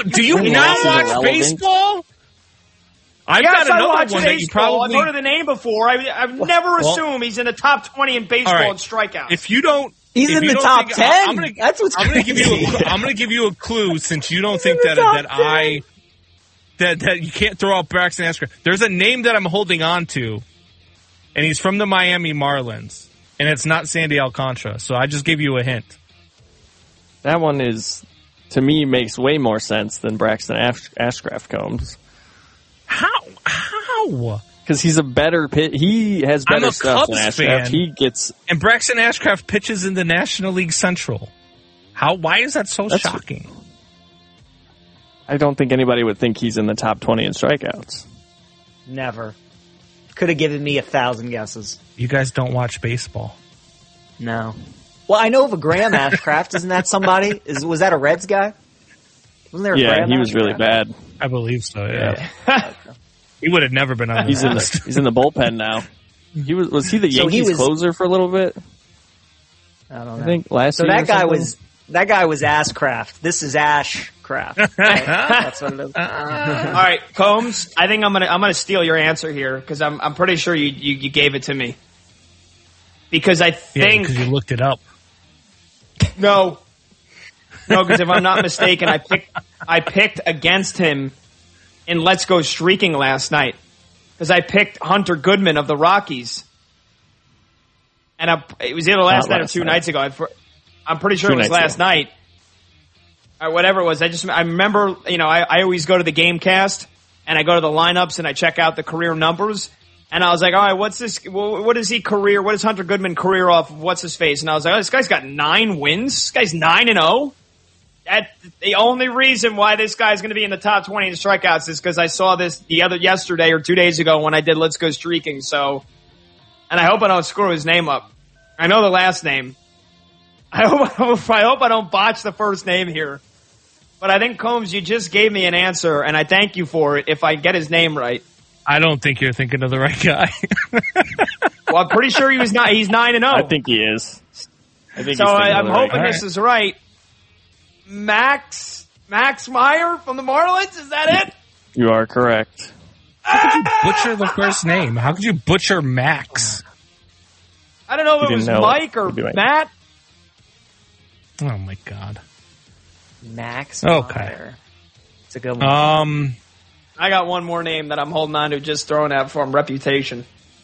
Do you not watch baseball? I've got another one that you probably... I've heard of the name before. I've never assumed he's in the top 20 in baseball in strikeouts. If you don't... He's in the top 10. I'm going to give you a clue since you don't think that you can't throw out Braxton Ashcraft. There's a name that I'm holding on to, and he's from the Miami Marlins, and it's not Sandy Alcantara. So I just gave you a hint. That one is, to me, makes way more sense than Braxton Ashcraft Combs. How? Because he's a better he has better stuff than Ashcraft. He gets and Braxton Ashcraft pitches in the National League Central. Why is that so shocking? I don't think anybody would think he's in the top 20 in strikeouts. Never. Could have given me 1,000 guesses. You guys don't watch baseball. No. Well, I know of a Graham Ashcraft. Isn't that somebody? Was that a Reds guy? Wasn't there a Graham he was really bad. I believe so, yeah. He would have never been on the list. He's in the bullpen now. Was he the Yankees closer for a little bit? I don't know. I think last year. So that guy was Ashcraft. This is Ashcraft. Right? That's what it is. All right, Combs. I think I'm gonna steal your answer here because I'm pretty sure you gave it to me. Because I think because you looked it up. No, because if I'm not mistaken, I picked against him in Let's Go Streaking last night because I picked Hunter Goodman of the Rockies, and it was either last night or 2 nights ago. I'm pretty sure it was last night, or whatever it was. I remember, I always go to the Gamecast and I go to the lineups and I check out the career numbers. And I was like, all right, what is Hunter Goodman career off of what's his face? And I was like, oh, this guy's got 9 wins. This guy's 9-0. The only reason why this guy's going to be in the top 20 in strikeouts is because I saw this yesterday or 2 days ago when I did Let's Go Streaking. So, and I hope I don't screw his name up. I know the last name. I hope I don't botch the first name here. But I think, Combs, you just gave me an answer, and I thank you for it if I get his name right. I don't think you're thinking of the right guy. Well, I'm pretty sure he's 9-0. I think he is. I'm hoping this is right. Max Meyer from the Marlins? Is that it? You are correct. How could you butcher the first name? How could you butcher Max? I don't know if it was Mike or Matt. Oh, my God. Max Okay. Meyer. It's a good one. I got one more name that I'm holding on to, just throwing out for him, reputation.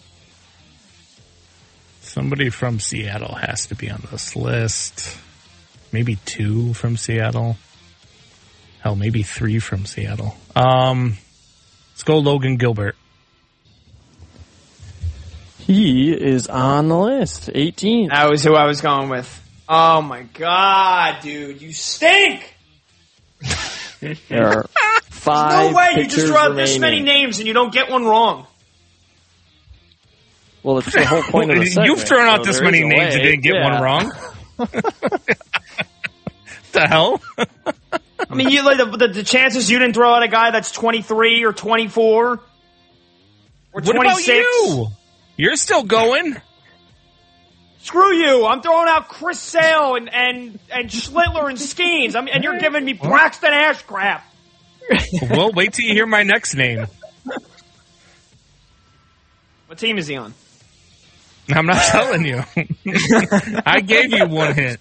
Somebody from Seattle has to be on this list. Maybe 2 from Seattle. Hell, maybe 3 from Seattle. Let's go Logan Gilbert. He is on the list. 18. That was who I was going with. Oh, my God, dude. You stink! There are 5 no way you just throw out this many names and you don't get one wrong. Well, it's the whole point of the segment. You've thrown out this many names and didn't get one wrong. The hell? I mean, the chances you didn't throw out a guy that's 23 or 24 or 26. What about you? You're still going. Screw you! I'm throwing out Chris Sale and Schlittler and Skeens. And you're giving me Braxton Ashcraft. Well, wait till you hear my next name. What team is he on? I'm not telling you. I gave you one hint.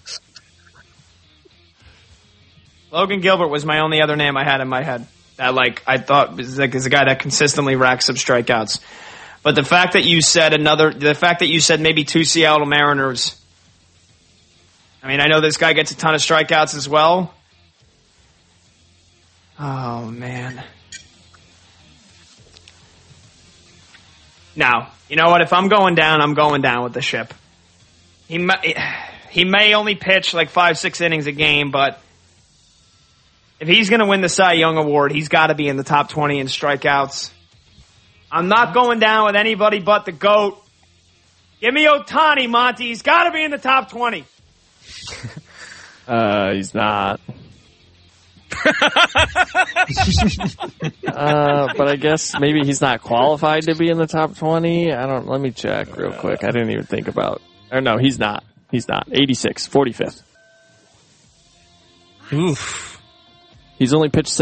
Logan Gilbert was my only other name I had in my head. That I thought is a guy that consistently racks up strikeouts. But the fact that you said maybe 2 Seattle Mariners. I mean, I know this guy gets a ton of strikeouts as well. Oh, man. Now, you know what? If I'm going down, I'm going down with the ship. He may only pitch 5-6 innings a game, but if he's going to win the Cy Young Award, he's got to be in the top 20 in strikeouts. I'm not going down with anybody but the GOAT. Give me Ohtani, Monty. He's got to be in the top 20. He's not. But I guess maybe he's not qualified to be in the top 20. Let me check real quick. I didn't even think about. Or no, he's not. He's not. 86, 45th. Oof. He's only pitched